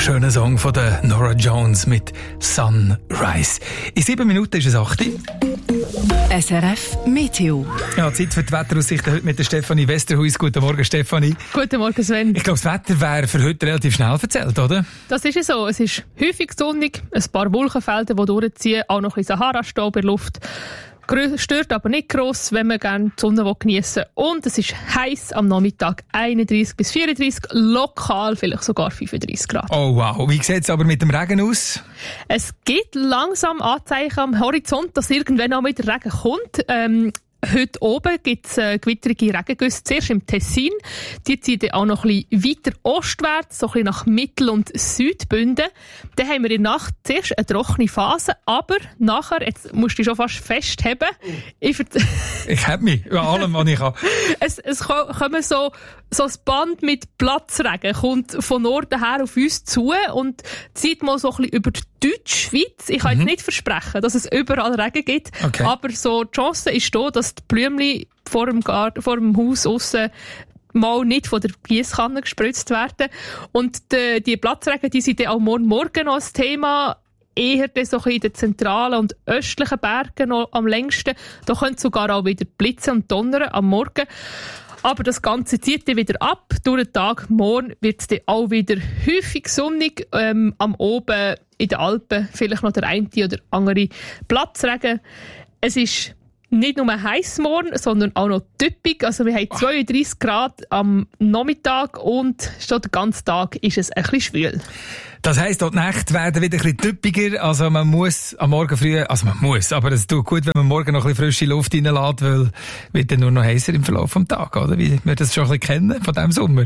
schöner Song von der Norah Jones mit Sunrise. In 7 Minuten ist es 8 Uhr. SRF Meteo. Ja, Zeit für die Wetteraussichten heute mit der Stefanie Westerhuis. Guten Morgen, Stefanie. Guten Morgen, Sven. Ich glaube, das Wetter wäre für heute relativ schnell erzählt, oder? Das ist ja so. Es ist häufig sonnig, ein paar Wolkenfelder, die durchziehen, auch noch ein bisschen Sahara-Staub in der Luft. Stört aber nicht gross, wenn man gerne die Sonne geniessen will. Und es ist heiß am Nachmittag, 31 bis 34, lokal vielleicht sogar 35 Grad. Oh wow, wie sieht es aber mit dem Regen aus? Es gibt langsam Anzeichen am Horizont, dass irgendwann auch wieder Regen kommt. Heute oben gibt es gewitterige Regengüsse, zuerst im Tessin. Die ziehen dann auch noch ein bisschen weiter ostwärts, so ein bisschen nach Mittel- und Südbünden. Dann haben wir in der Nacht zuerst eine trockene Phase, aber nachher, jetzt musst du dich schon fast festheben. Ich habe mich, über allem, was ich habe. Es kommen so ein Band mit Platzregen, kommt von Norden her auf uns zu und zieht mal so ein bisschen über die Deutschschweiz. Ich kann jetzt nicht versprechen, dass es überall Regen gibt, okay. Aber so die Chance ist da, dass die Blümchen vor dem Haus aussen mal nicht von der Giesskanne gespritzt werden. Und die Platzregen, die sind dann auch morgen noch ein Thema. Eher so in den zentralen und östlichen Bergen noch am längsten. Da können sogar auch wieder blitzen und donnern am Morgen. Aber das Ganze zieht dann wieder ab. Durch den Tag morgen wird es dann auch wieder häufig sonnig. Am Oben in den Alpen vielleicht noch der eine oder andere Platzregen. Es ist nicht nur heiß morgen, sondern auch noch typisch. Also wir haben 32 Grad am Nachmittag und schon den ganzen Tag ist es ein bisschen schwül. Das heisst, die Nächte werden wieder ein bisschen typischer. Also man muss am Morgen früh, aber es tut gut, wenn man morgen noch ein bisschen frische Luft reinlässt, weil es wird dann nur noch heißer im Verlauf des Tages, oder? Wie wir das schon ein bisschen kennen von diesem Sommer.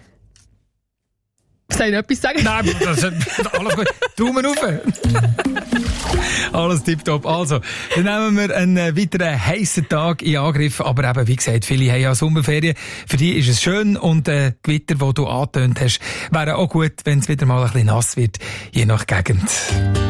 Soll ich noch etwas sagen? Nein, das ist alles gut. Daumen rauf. Alles tipptopp. Also, dann nehmen wir einen weiteren heissen Tag in Angriff. Aber eben, wie gesagt, viele haben ja Sommerferien. Für die ist es schön. Und Gewitter, die du angetönt hast, wäre auch gut, wenn es wieder mal ein bisschen nass wird, je nach Gegend.